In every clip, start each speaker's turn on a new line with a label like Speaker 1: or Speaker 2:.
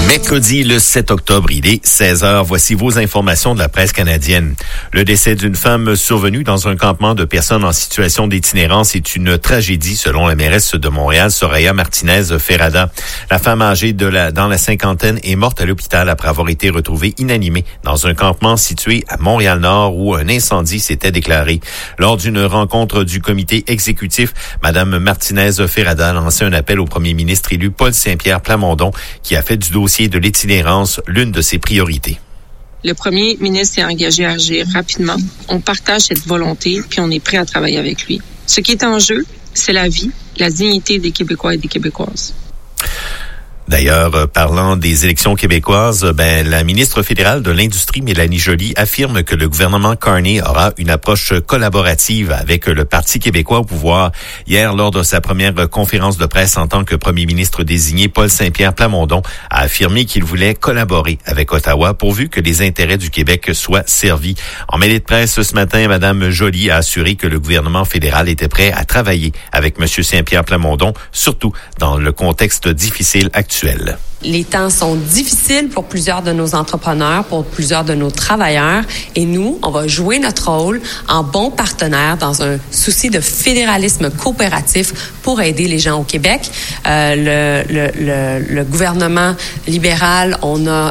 Speaker 1: Mercredi, le 7 octobre, il est 16h. Voici vos informations de la presse canadienne. Le décès d'une femme survenue dans un campement de personnes en situation d'itinérance est une tragédie, selon la mairesse de Montréal, Soraya Martinez-Ferrada. La femme âgée dans la cinquantaine est morte à l'hôpital après avoir été retrouvée inanimée dans un campement situé à Montréal-Nord où un incendie s'était déclaré. Lors d'une rencontre du comité exécutif, Mme Martinez-Ferrada a lancé un appel au premier ministre élu Paul Saint-Pierre Plamondon qui a fait du dossier de l'itinérance l'une de ses priorités.
Speaker 2: Le premier ministre s'est engagé à agir rapidement. On partage cette volonté, puis on est prêt à travailler avec lui. Ce qui est en jeu, c'est la vie, la dignité des Québécois et des Québécoises.
Speaker 1: D'ailleurs, parlant des élections québécoises, la ministre fédérale de l'Industrie, Mélanie Joly, affirme que le gouvernement Carney aura une approche collaborative avec le Parti québécois au pouvoir. Hier, lors de sa première conférence de presse en tant que premier ministre désigné, Paul Saint-Pierre Plamondon a affirmé qu'il voulait collaborer avec Ottawa pourvu que les intérêts du Québec soient servis. En mêlée de presse ce matin, Mme Joly a assuré que le gouvernement fédéral était prêt à travailler avec M. Saint-Pierre Plamondon, surtout dans le contexte difficile actuel.
Speaker 3: Les temps sont difficiles pour plusieurs de nos entrepreneurs, pour plusieurs de nos travailleurs, et nous, on va jouer notre rôle en bon partenaire dans un souci de fédéralisme coopératif pour aider les gens au Québec. Le gouvernement libéral, on a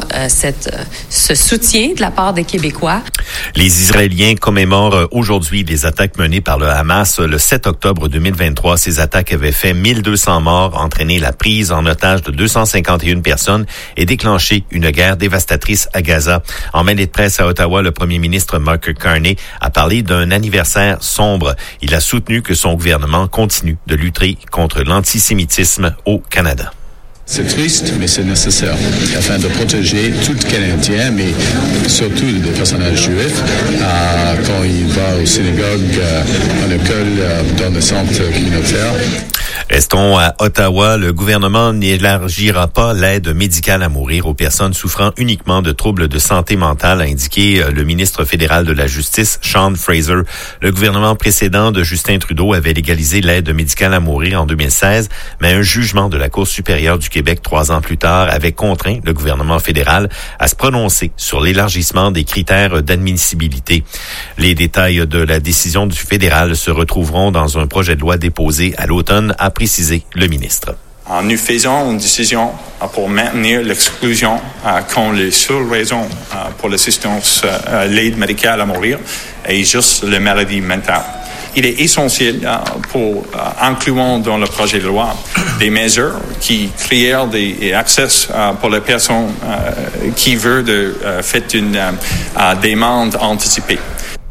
Speaker 3: ce soutien de la part des Québécois.
Speaker 1: Les Israéliens commémorent aujourd'hui les attaques menées par le Hamas le 7 octobre 2023. Ces attaques avaient fait 1200 morts, entraîné la prise en otage de 251 personnes et déclenché une guerre dévastatrice à Gaza. En mêlée de presse à Ottawa, le premier ministre Mark Carney a parlé d'un anniversaire sombre. Il a soutenu que son gouvernement continue de lutter contre l'antisémitisme au Canada.
Speaker 4: C'est triste, mais c'est nécessaire afin de protéger tout Canadien, mais surtout les personnages juifs, quand ils vont au synagogue, à l'école, dans le centre communautaire.
Speaker 1: Restons à Ottawa. Le gouvernement n'élargira pas l'aide médicale à mourir aux personnes souffrant uniquement de troubles de santé mentale, a indiqué le ministre fédéral de la Justice, Sean Fraser. Le gouvernement précédent de Justin Trudeau avait légalisé l'aide médicale à mourir en 2016, mais un jugement de la Cour supérieure du Québec 3 ans plus tard avait contraint le gouvernement fédéral à se prononcer sur l'élargissement des critères d'admissibilité. Les détails de la décision du fédéral se retrouveront dans un projet de loi déposé à l'automne, a précisé le ministre.
Speaker 5: Nous faisons une décision pour maintenir l'exclusion quand les seules raisons pour l'assistance, l'aide médicale à mourir est juste la maladie mentale. Il est essentiel pour incluant dans le projet de loi des mesures qui créent des accès pour les personnes qui veulent faire une demande anticipée.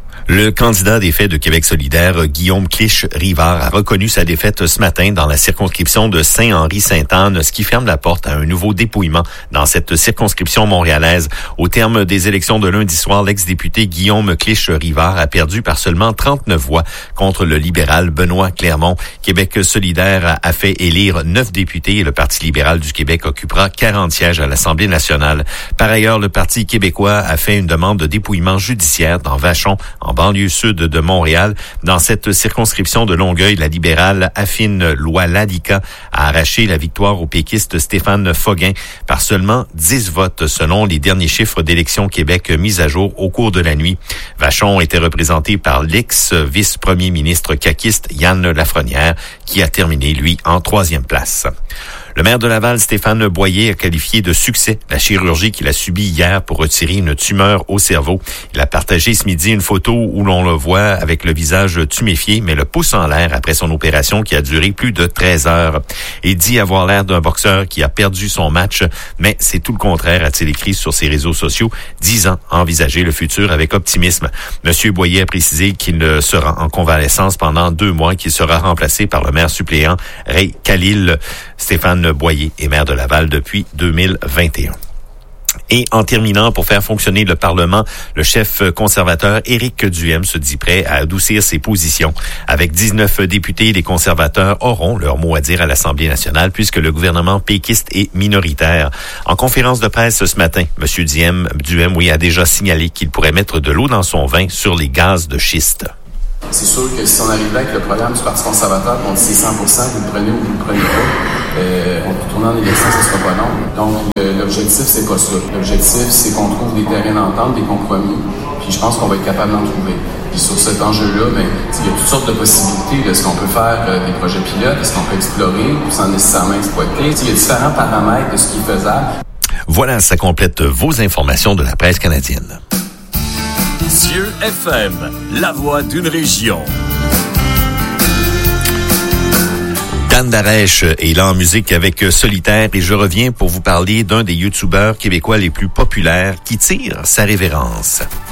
Speaker 1: Le candidat des Faits de Québec solidaire, Guillaume Clich-Rivard, a reconnu sa défaite ce matin dans la circonscription de Saint-Henri-Sainte-Anne, ce qui ferme la porte à un nouveau dépouillement dans cette circonscription montréalaise. Au terme des élections de lundi soir, l'ex-député Guillaume Clich-Rivard a perdu par seulement 39 voix contre le libéral Benoît Clermont. Québec solidaire a fait élire 9 députés et le Parti libéral du Québec occupera 40 sièges à l'Assemblée nationale. Par ailleurs, le Parti québécois a fait une demande de dépouillement judiciaire dans Vachon, en banlieue sud de Montréal. Dans cette circonscription de Longueuil, la libérale Affine Loi-Ladica a arraché la victoire au péquiste Stéphane Foguin par seulement 10 votes selon les derniers chiffres d'Élections Québec mis à jour au cours de la nuit. Vachon était représenté par l'ex-vice-premier ministre caquiste Yann Lafrenière qui a terminé, lui, en 3e place. Le maire de Laval, Stéphane Boyer, a qualifié de succès la chirurgie qu'il a subie hier pour retirer une tumeur au cerveau. Il a partagé ce midi une photo où l'on le voit avec le visage tuméfié, mais le pouce en l'air après son opération qui a duré plus de 13 heures. Il dit avoir l'air d'un boxeur qui a perdu son match, mais c'est tout le contraire, a-t-il écrit sur ses réseaux sociaux, disant envisager le futur avec optimisme. Monsieur Boyer a précisé qu'il sera en convalescence pendant 2 mois et qu'il sera remplacé par le maire suppléant Ray Khalil. Stéphane Boyer est maire de Laval depuis 2021. Et en terminant, pour faire fonctionner le Parlement, le chef conservateur Éric Duhem se dit prêt à adoucir ses positions. Avec 19 députés, les conservateurs auront leur mot à dire à l'Assemblée nationale puisque le gouvernement péquiste est minoritaire. En conférence de presse ce matin, M. Duhem a déjà signalé qu'il pourrait mettre de l'eau dans son vin sur les gaz de schiste.
Speaker 6: C'est sûr que si on arrivait avec le programme du Parti conservateur, on dit c'est 100%, vous le prenez ou vous le prenez pas, on peut tourner en élection, ça sera pas long. Donc, l'objectif, c'est pas ça. L'objectif, c'est qu'on trouve des terrains d'entente, des compromis, puis je pense qu'on va être capable d'en trouver. Puis sur cet enjeu-là, il y a toutes sortes de possibilités. Est-ce qu'on peut faire des projets pilotes? Est-ce qu'on peut explorer sans nécessairement exploiter? Il y a différents paramètres de ce qui est faisable.
Speaker 1: Voilà, ça complète vos informations de la presse canadienne.
Speaker 7: Cieux FM, la voix d'une région.
Speaker 1: Dan Darèche est là en musique avec Solitaire et je reviens pour vous parler d'un des youtubeurs québécois les plus populaires qui tire sa révérence.